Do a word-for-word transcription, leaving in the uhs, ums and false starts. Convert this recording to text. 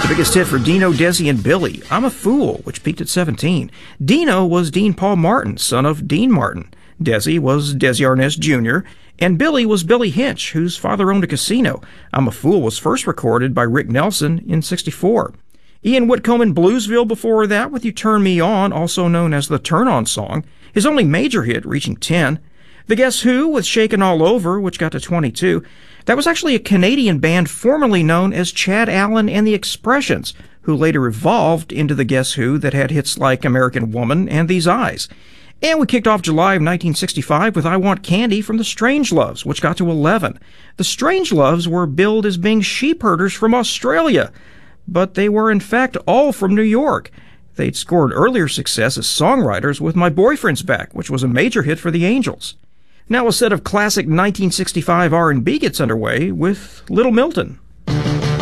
The biggest hit for Dino, Desi, and Billy, I'm a Fool, which peaked at seventeen. Dino was Dean Paul Martin, son of Dean Martin. Desi was Desi Arnaz Junior, and Billy was Billy Hinch, whose father owned a casino. I'm a Fool was first recorded by Rick Nelson in sixty-four. Ian Whitcomb in Bluesville before that with You Turn Me On, also known as the Turn On song, his only major hit, reaching ten. The Guess Who with Shakin' All Over, which got to twenty-two. That was actually a Canadian band formerly known as Chad Allen and the Expressions, who later evolved into the Guess Who that had hits like American Woman and These Eyes. And we kicked off July of nineteen sixty-five with I Want Candy from the Strangeloves, which got to eleven. The Strangeloves were billed as being sheep herders from Australia, but they were in fact all from New York. They'd scored earlier success as songwriters with My Boyfriend's Back, which was a major hit for the Angels. Now a set of classic nineteen sixty-five R and B gets underway with Little Milton.